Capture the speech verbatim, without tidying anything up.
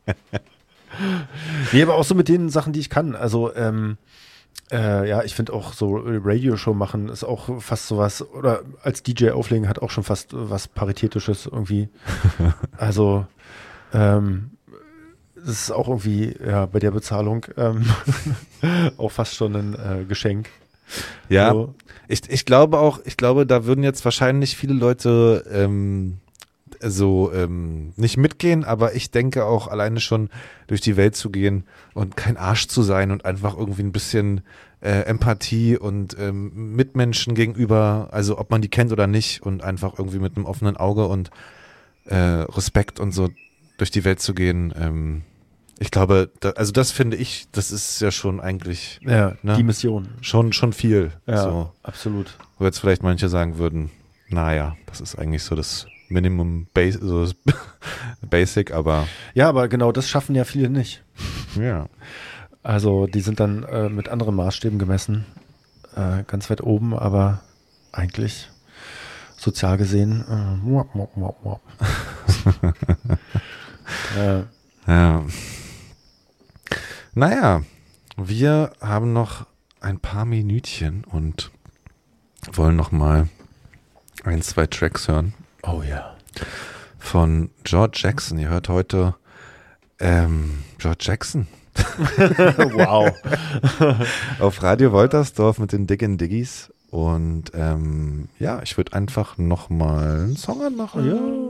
Nee, aber auch so mit den Sachen, die ich kann. Also, ähm, äh, ja, ich finde auch so Radioshow machen ist auch fast sowas, oder als D J auflegen hat auch schon fast was Paritätisches irgendwie. Also, ähm, das ist auch irgendwie, ja, bei der Bezahlung ähm, auch fast schon ein äh, Geschenk. Ja, So. ich, ich glaube auch, ich glaube, da würden jetzt wahrscheinlich viele Leute ähm, so ähm, nicht mitgehen, aber ich denke auch alleine schon durch die Welt zu gehen und kein Arsch zu sein und einfach irgendwie ein bisschen äh, Empathie und ähm, Mitmenschen gegenüber, also ob man die kennt oder nicht und einfach irgendwie mit einem offenen Auge und äh, Respekt und so durch die Welt zu gehen. Ähm, ich glaube, da, also das finde ich, das ist ja schon eigentlich Ja, ne? die Mission. schon schon viel. Ja, So. absolut. Wo jetzt vielleicht manche sagen würden, naja, das ist eigentlich so das Minimum Base, so das Basic, aber Ja, aber genau das schaffen ja viele nicht. ja. Also die sind dann äh, mit anderen Maßstäben gemessen, äh, ganz weit oben, aber eigentlich sozial gesehen äh, muap, muap, muap, muap. äh, Ja. Naja, wir haben noch ein paar Minütchen und wollen noch mal ein, zwei Tracks hören. oh ja. Von George Jackson. Ihr hört heute ähm, George Jackson Wow. auf Radio Woltersdorf mit den Diggin' Diggies. Und ähm, ja, ich würde einfach noch mal einen Song anmachen. Ja.